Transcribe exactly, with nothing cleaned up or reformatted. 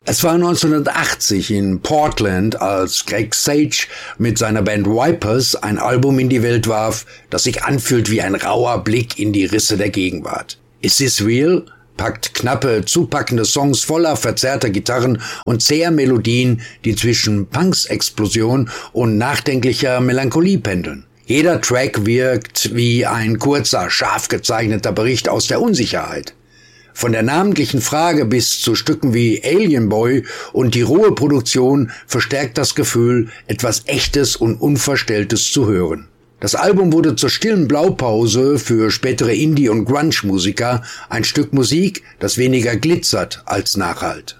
Es war neunzehnhundertachtzig in Portland, als Greg Sage mit seiner Band Vipers ein Album in die Welt warf, das sich anfühlt wie ein rauer Blick in die Risse der Gegenwart. Is This Real? Packt knappe, zupackende Songs voller verzerrter Gitarren und zäher Melodien, die zwischen Punks-Explosion und nachdenklicher Melancholie pendeln. Jeder Track wirkt wie ein kurzer, scharf gezeichneter Bericht aus der Unsicherheit. Von der namentlichen Frage bis zu Stücken wie Alien Boy und die rohe Produktion verstärkt das Gefühl, etwas Echtes und Unverstelltes zu hören. Das Album wurde zur stillen Blaupause für spätere Indie- und Grunge-Musiker, ein Stück Musik, das weniger glitzert als nachhallt.